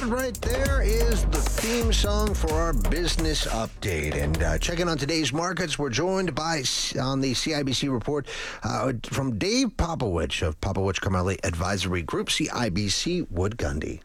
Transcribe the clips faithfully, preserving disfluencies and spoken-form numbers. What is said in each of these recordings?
right there is the theme song for our business update. And uh, checking on today's markets, we're joined by, on the C I B C report, uh, from Dave Popowich of Popowich Carmeli Advisory Group, C I B C Wood Gundy.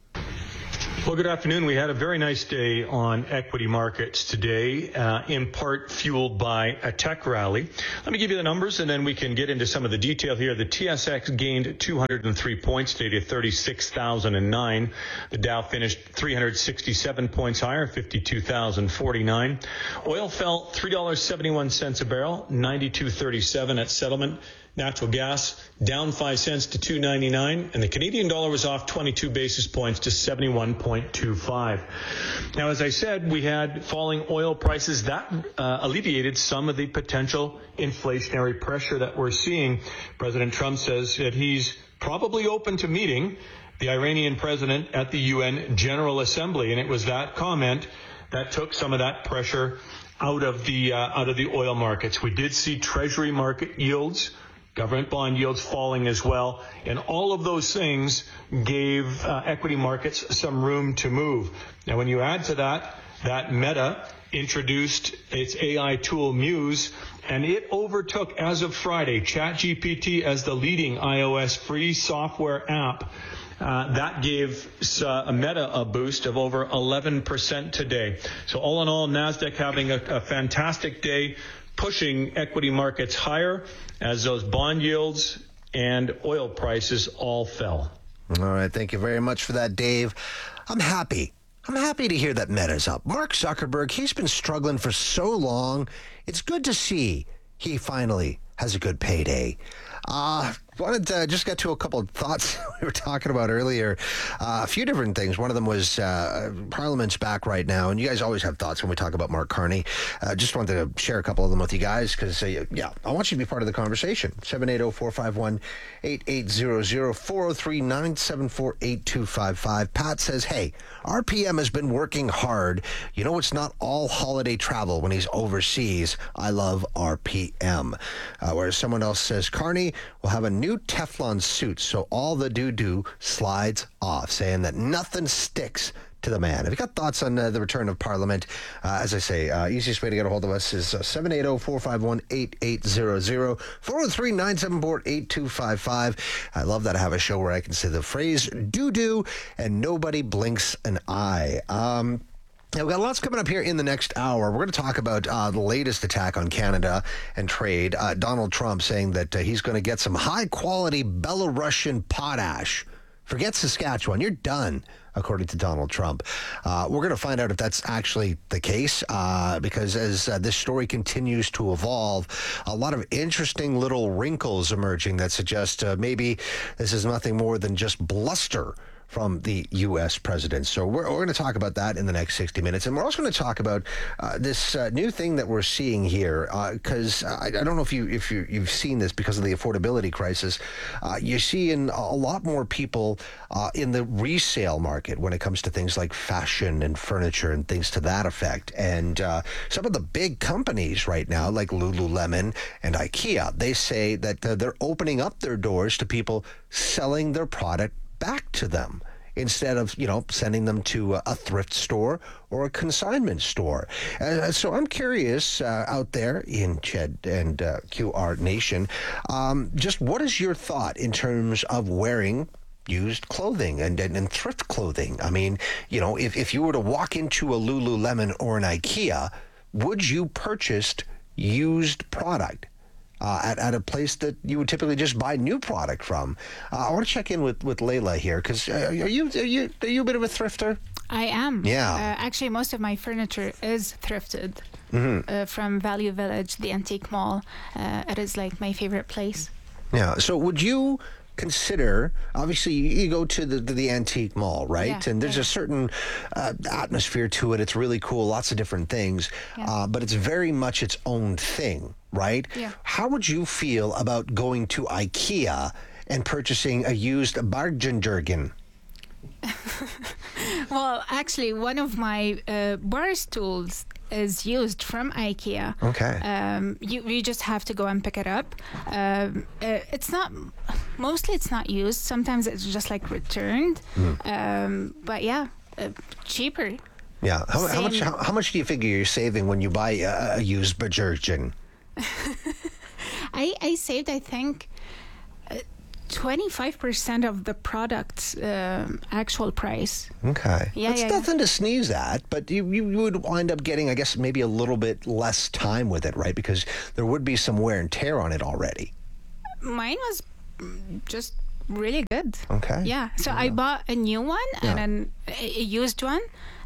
Well, good afternoon. We had a very nice day on equity markets today, uh, in part fueled by a tech rally. Let me give you the numbers, and then we can get into some of the detail here. The T S X gained two hundred three points today to thirty-six thousand nine. The Dow finished three hundred sixty-seven points higher, fifty-two thousand forty-nine. Oil fell three dollars and seventy-one cents a barrel, ninety-two thirty-seven at settlement. Natural gas down five cents to two ninety-nine, and the Canadian dollar was off twenty-two basis points to seventy-one point two five. Now, as I said, we had falling oil prices. That uh, alleviated some of the potential inflationary pressure that we're seeing. President Trump says that he's probably open to meeting the Iranian president at the U N General Assembly, and it was that comment that took some of that pressure out of the uh, out of the oil markets. We did see Treasury market yields, government bond yields falling as well, and all of those things gave uh, equity markets some room to move. Now, when you add to that, that Meta introduced its A I tool Muse, and it overtook, as of Friday, ChatGPT as the leading iOS free software app. Uh, that gave uh, Meta a boost of over eleven percent today. So all in all, NASDAQ having a, a fantastic day, pushing equity markets higher as those bond yields and oil prices all fell. All right. Thank you very much for that, Dave. I'm happy. I'm happy to hear that Meta's up. Mark Zuckerberg, he's been struggling for so long. It's good to see he finally has a good payday. Uh, wanted to just get to a couple of thoughts we were talking about earlier. Uh, a few different things. One of them was uh, Parliament's back right now, and you guys always have thoughts when we talk about Mark Carney. Uh, just wanted to share a couple of them with you guys because, uh, yeah, I want you to be part of the conversation. seven eight zero, four five one, eight eight zero zero, four oh three, nine seven four, eight two five five. Pat says, hey, R P M has been working hard. You know, it's not all holiday travel when he's overseas. I love R P M. Uh, whereas someone else says, Carney will have a new Teflon suit, so all the doo-doo slides off, saying that nothing sticks to the man. Have you got thoughts on uh, the return of Parliament? Uh, as I say, uh, easiest way to get a hold of us is uh, seven eight zero, four five one, eight eight zero zero, four oh three, nine seven four, eight two five five. I love that I have a show where I can say the phrase doo-doo and nobody blinks an eye. Um... Now, we've got lots coming up here in the next hour. We're going to talk about uh, the latest attack on Canada and trade. Uh, Donald Trump saying that uh, he's going to get some high-quality Belarusian potash. Forget Saskatchewan. You're done, according to Donald Trump. Uh, we're going to find out if that's actually the case, uh, because as uh, this story continues to evolve, a lot of interesting little wrinkles emerging that suggest uh, maybe this is nothing more than just bluster from the U S president. So we're, we're going to talk about that in the next sixty minutes. And we're also going to talk about uh, this uh, new thing that we're seeing here, because uh, I, I don't know if, you, if you, you've seen this because of the affordability crisis. Uh, you're seeing a lot more people uh, in the resale market when it comes to things like fashion and furniture and things to that effect. And uh, some of the big companies right now, like Lululemon and IKEA, they say that uh, they're opening up their doors to people selling their product back to them instead of, you know, sending them to a, a thrift store or a consignment store. Uh, so I'm curious uh, out there in Ched and uh, Q R Nation, um, just what is your thought in terms of wearing used clothing and, and, and thrift clothing? I mean, you know, if, if you were to walk into a Lululemon or an IKEA, would you purchase used product? Uh, at, at a place that you would typically just buy new product from. Uh, I want to check in with, with Layla here, because uh, are you are you are you a bit of a thrifter? I am. Yeah. Uh, actually, most of my furniture is thrifted mm-hmm. uh, from Value Village, the antique mall. Uh, it is like my favorite place. Yeah. So would you consider, obviously you go to the, the antique mall, right? Yeah, and there's yeah. a certain uh, atmosphere to it. It's really cool, lots of different things, Yeah. uh, but it's very much its own thing, right? Yeah. How would you feel about going to IKEA and purchasing a used Bargenjurgen? Well, actually, one of my uh, bar stools is used from IKEA. Okay. Um, you you just have to go and pick it up. Um, uh, it's not Mostly it's not used. Sometimes it's just like returned. Mm. Um, but yeah, uh, cheaper. Yeah. How, how much? How, how much do you figure you're saving when you buy a, a used Bajurgen? I I saved I think twenty-five percent of the product's uh, actual price. Okay. Yeah, That's yeah, nothing yeah. to sneeze at, but you, you would wind up getting, I guess, maybe a little bit less time with it, right? Because there would be some wear and tear on it already. Mine was just really good. Okay. Yeah. So yeah. I bought a new one yeah. and then a used one.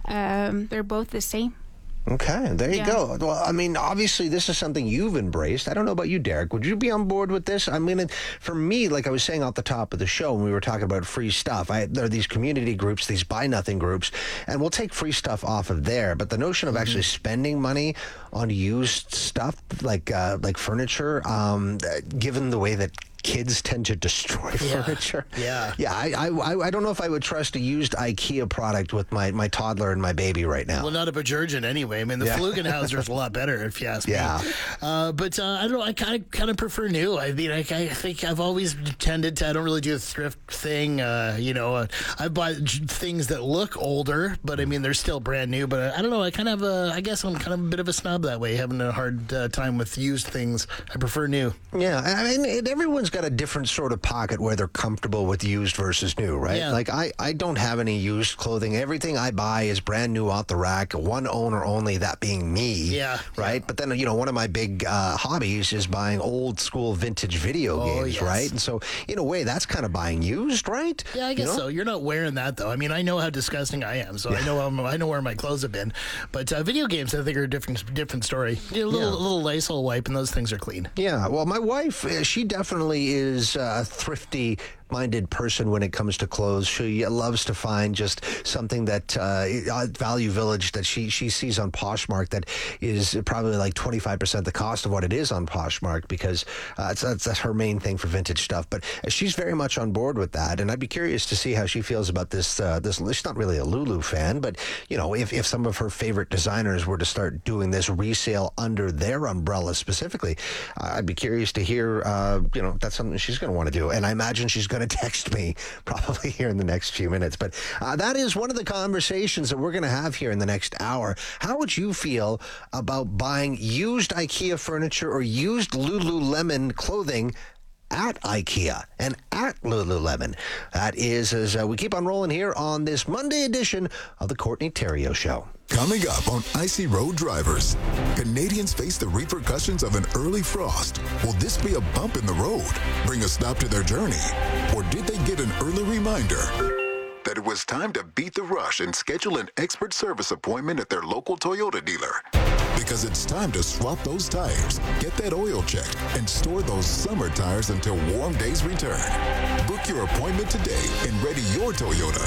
Um, they're both the same. Okay, there you yeah. go. Well, I mean, obviously, this is something you've embraced. I don't know about you, Derek. Would you be on board with this? I mean, for me, like I was saying off the top of the show when we were talking about free stuff, I, there are these community groups, these buy nothing groups, and we'll take free stuff off of there. But the notion of mm-hmm. actually spending money on used stuff, like uh, like furniture, um, given the way that kids tend to destroy yeah. furniture. Yeah. Yeah, I, I I don't know if I would trust a used IKEA product with my, my toddler and my baby right now. Well, not a Bajurgen anyway. I mean, the yeah. Flugenhauser's a lot better, if you ask yeah. me. Uh, but uh, I don't know. I kind of kind of prefer new. I mean, I, I think I've always tended to, I don't really do a thrift thing. Uh, you know, uh, I buy things that look older, but I mean, they're still brand new. But I, I don't know. I kind of, uh, I guess I'm kind of a bit of a snob that way, having a hard uh, time with used things. I prefer new. Yeah. I mean, it, everyone's got a different sort of pocket where they're comfortable with used versus new, right? Yeah. Like I, I don't have any used clothing. Everything I buy is brand new off the rack, one owner only, that being me. Yeah. Right? Yeah. But then, you know, one of my big uh, hobbies is buying old school vintage video oh, games, yes. right? And so, in a way, that's kind of buying used, right? Yeah, I guess you know? so. You're not wearing that, though. I mean, I know how disgusting I am, so yeah. I know um, I know where my clothes have been. But uh, video games, I think, are a different, different story. You know, a little, yeah. little Lysol wipe, and those things are clean. Yeah, well, my wife, she definitely is a thrifty minded person when it comes to clothes. She loves to find just something that uh, Value Village that she she sees on Poshmark that is probably like twenty-five percent the cost of what it is on Poshmark, because uh, it's, that's, that's her main thing for vintage stuff. But she's very much on board with that, and I'd be curious to see how she feels about this. Uh, this she's not really a Lulu fan, but you know, if, if some of her favorite designers were to start doing this resale under their umbrella specifically, uh, I'd be curious to hear. Uh, you know, that's something she's going to want to do, and I imagine she's going to text me probably here in the next few minutes. But uh, that is one of the conversations that we're going to have here in the next hour. How would you feel about buying used IKEA furniture or used Lululemon clothing at IKEA and at Lululemon? That is as uh, we keep on rolling here on this Monday edition of the Courtney Theriault Show. Coming up on Icy Road Drivers, Canadians face the repercussions of an early frost. Will this be a bump in the road, bring a stop to their journey? Or did they get an early reminder that it was time to beat the rush and schedule an expert service appointment at their local Toyota dealer? Because it's time to swap those tires, get that oil checked, and store those summer tires until warm days return. Book your appointment today and ready your Toyota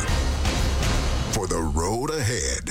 for the road ahead.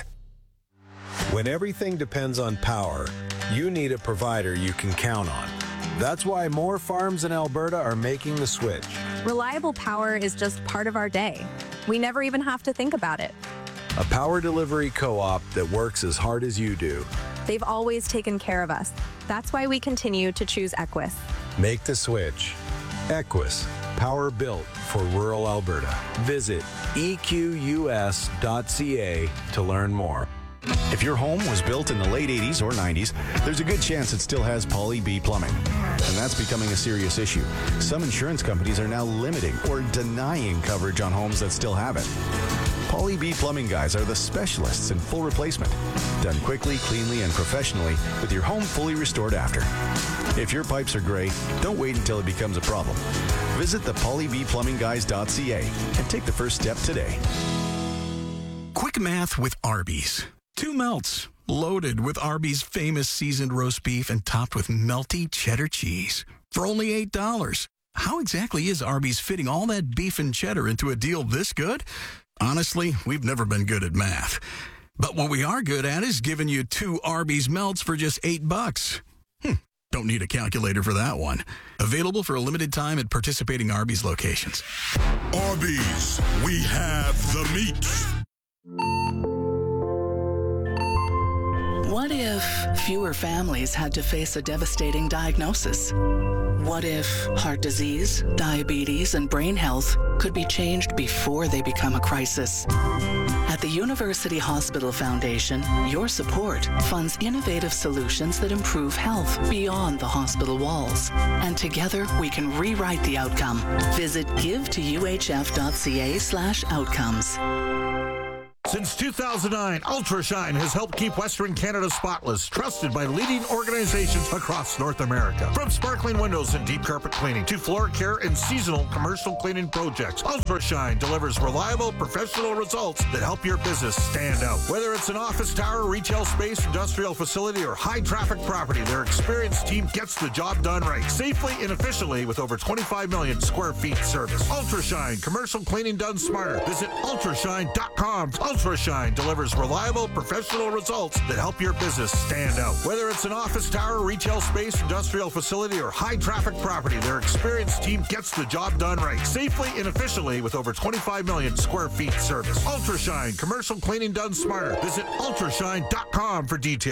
When everything depends on power, you need a provider you can count on. That's why more farms in Alberta are making the switch. Reliable power is just part of our day. We never even have to think about it. A power delivery co-op that works as hard as you do. They've always taken care of us. That's why we continue to choose Equus. Make the switch. Equus, power built for rural Alberta. Visit E Q U S dot C A to learn more. If your home was built in the late eighties or nineties, there's a good chance it still has Poly B plumbing. And that's becoming a serious issue. Some insurance companies are now limiting or denying coverage on homes that still have it. Poly B Plumbing Guys are the specialists in full replacement. Done quickly, cleanly, and professionally with your home fully restored after. If your pipes are gray, don't wait until it becomes a problem. Visit the poly b plumbing guys dot c a and take the first step today. Quick math with Arby's. Two melts, loaded with Arby's famous seasoned roast beef and topped with melty cheddar cheese for only eight dollars. How exactly is Arby's fitting all that beef and cheddar into a deal this good? Honestly, we've never been good at math. But what we are good at is giving you two Arby's melts for just eight bucks. Hmm, don't need a calculator for that one. Available for a limited time at participating Arby's locations. Arby's, we have the meat. What if if fewer families had to face a devastating diagnosis? What if heart disease, diabetes, and brain health could be changed before they become a crisis? At the University Hospital Foundation, your support funds innovative solutions that improve health beyond the hospital walls. And together, we can rewrite the outcome. Visit give to u h f dot c a slash outcomes. Since two thousand nine, Ultrashine has helped keep Western Canada spotless, trusted by leading organizations across North America. From sparkling windows and deep carpet cleaning to floor care and seasonal commercial cleaning projects, Ultrashine delivers reliable, professional results that help your business stand out. Whether it's an office tower, retail space, industrial facility, or high-traffic property, their experienced team gets the job done right, safely and efficiently with over twenty-five million square feet service. Ultrashine, commercial cleaning done smarter. Visit ultrashine dot com. Ultrashine delivers reliable, professional results that help your business stand out. Whether it's an office tower, retail space, industrial facility, or high-traffic property, their experienced team gets the job done right, safely and efficiently with over twenty-five million square feet service. Ultrashine, commercial cleaning done smarter. Visit ultrashine dot com for details.